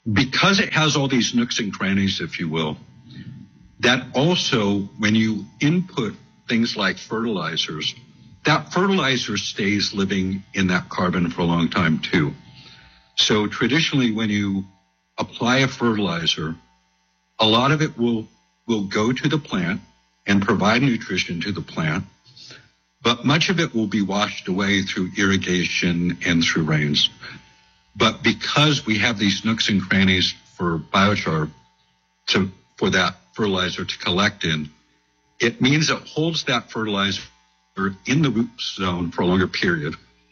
Because it has all these nooks and crannies, if you will, that also, when you input things like fertilizers, that fertilizer stays living in that carbon for a long time too. So traditionally, when you apply a fertilizer, a lot of it will go to the plant and provide nutrition to the plant, but much of it will be washed away through irrigation and through rains. But because we have these nooks and crannies for biochar for that fertilizer to collect in, it means it holds that fertilizer in the root zone for a longer period.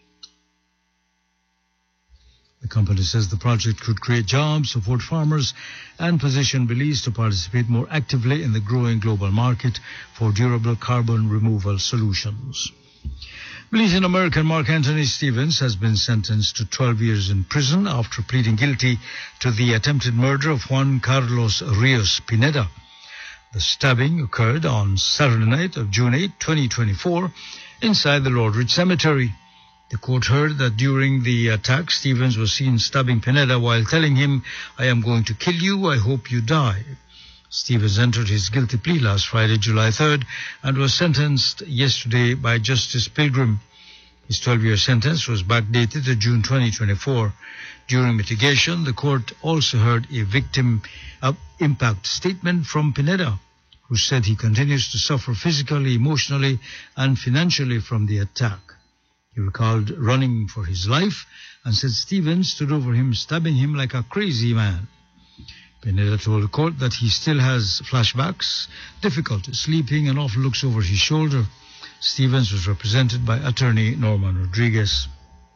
The company says the project could create jobs, support farmers, and position Belize to participate more actively in the growing global market for durable carbon removal solutions. Belizean American Mark Anthony Stevens has been sentenced to 12 years in prison after pleading guilty to the attempted murder of Juan Carlos Rios Pineda. The stabbing occurred on Saturday night of June 8, 2024, inside the Lordridge Cemetery. The court heard that during the attack, Stevens was seen stabbing Pineda while telling him, "I am going to kill you, I hope you die." Stevens entered his guilty plea last Friday, July 3rd, and was sentenced yesterday by Justice Pilgrim. His 12-year sentence was backdated to June 2024. During mitigation, the court also heard a victim impact statement from Pineda, who said he continues to suffer physically, emotionally, and financially from the attack. He recalled running for his life and said Stevens stood over him, stabbing him like a crazy man. Pineda told the court that he still has flashbacks, difficulty sleeping, and often looks over his shoulder. Stevens was represented by attorney Norman Rodriguez.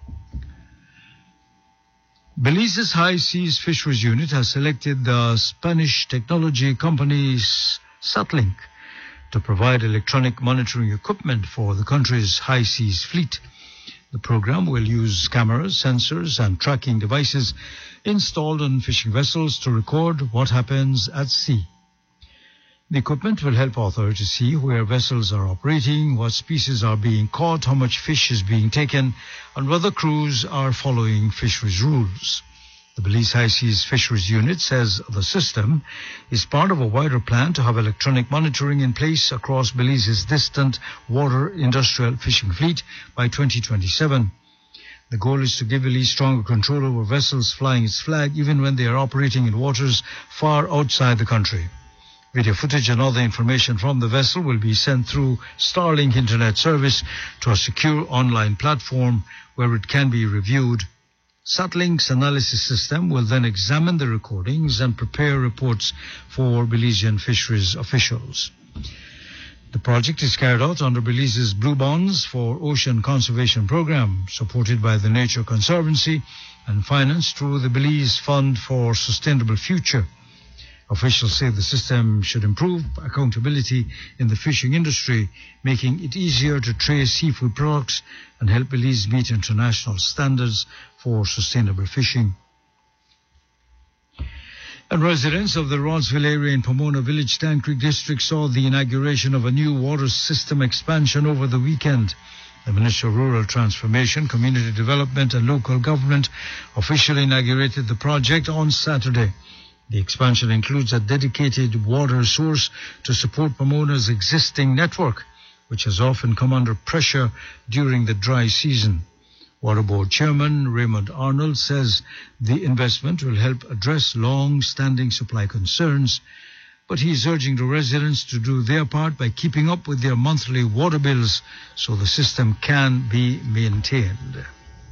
Belize's High Seas Fisheries Unit has selected the Spanish technology company Satlink to provide electronic monitoring equipment for the country's high seas fleet. The program will use cameras, sensors, and tracking devices installed on fishing vessels to record what happens at sea. The equipment will help authorities see where vessels are operating, what species are being caught, how much fish is being taken, and whether crews are following fisheries rules. The Belize High Seas Fisheries Unit says the system is part of a wider plan to have electronic monitoring in place across Belize's distant water industrial fishing fleet by 2027. The goal is to give Belize stronger control over vessels flying its flag even when they are operating in waters far outside the country. Video footage and other information from the vessel will be sent through Starlink internet service to a secure online platform where it can be reviewed. Satlink's analysis system will then examine the recordings and prepare reports for Belizean fisheries officials. The project is carried out under Belize's Blue Bonds for Ocean Conservation Program, supported by the Nature Conservancy and financed through the Belize Fund for Sustainable Future. Officials say the system should improve accountability in the fishing industry, making it easier to trace seafood products and help Belize meet international standards for sustainable fishing. And residents of the Rodsville area in Pomona Village, Stan Creek District saw the inauguration of a new water system expansion over the weekend. The Minister of Rural Transformation, Community Development and Local Government officially inaugurated the project on Saturday. The expansion includes a dedicated water source to support Pomona's existing network, which has often come under pressure during the dry season. Water Board Chairman Raymond Arnold says the investment will help address long-standing supply concerns, but he is urging the residents to do their part by keeping up with their monthly water bills so the system can be maintained.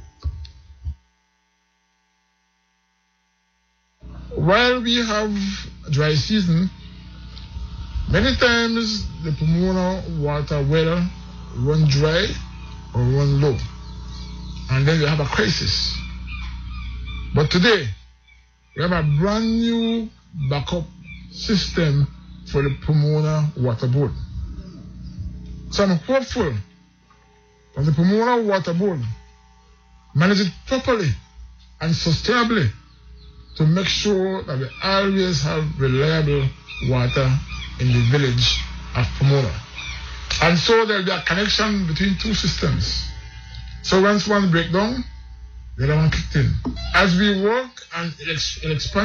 While we have dry season, many times the Pomona water well run dry or run low, and then you have a crisis. But today, we have a brand new backup system for the Pomona Water Board. So I'm hopeful that the Pomona Water Board manages it properly and sustainably to make sure that we always have reliable water in the village of Pomona. And so there'll be a connection between two systems. So once one breaks down, the other one kicks in. As we work and expand